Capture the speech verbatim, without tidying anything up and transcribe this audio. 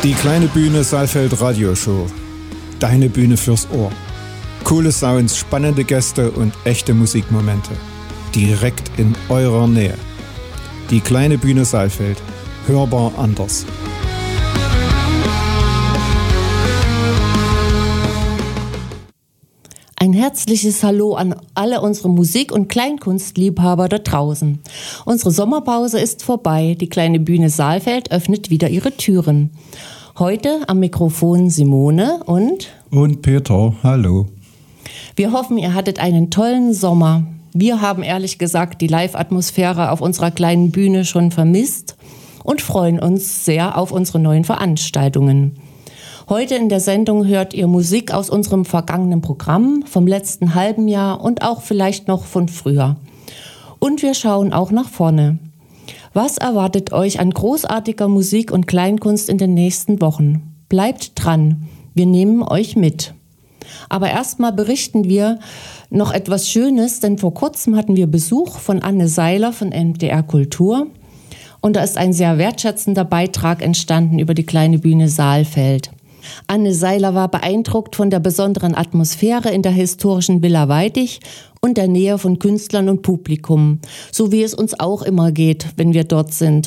Die kleine Bühne Saalfeld Radioshow. Deine Bühne fürs Ohr. Coole Sounds, spannende Gäste und echte Musikmomente. Direkt in eurer Nähe. Die kleine Bühne Saalfeld. Hörbar anders. Ein herzliches Hallo an alle unsere Musik- und Kleinkunstliebhaber da draußen. Unsere Sommerpause ist vorbei. Die kleine Bühne Saalfeld öffnet wieder ihre Türen. Heute am Mikrofon Simone und... Und Peter, hallo. Wir hoffen, ihr hattet einen tollen Sommer. Wir haben ehrlich gesagt die Live-Atmosphäre auf unserer kleinen Bühne schon vermisst und freuen uns sehr auf unsere neuen Veranstaltungen. Heute in der Sendung hört ihr Musik aus unserem vergangenen Programm, vom letzten halben Jahr und auch vielleicht noch von früher. Und wir schauen auch nach vorne. Was erwartet euch an großartiger Musik und Kleinkunst in den nächsten Wochen? Bleibt dran, wir nehmen euch mit. Aber erstmal berichten wir noch etwas Schönes, denn vor kurzem hatten wir Besuch von Anne Seiler von M D R Kultur. Und da ist ein sehr wertschätzender Beitrag entstanden über die kleine Bühne Saalfeld. Anne Seiler war beeindruckt von der besonderen Atmosphäre in der historischen Villa Weidig und der Nähe von Künstlern und Publikum, so wie es uns auch immer geht, wenn wir dort sind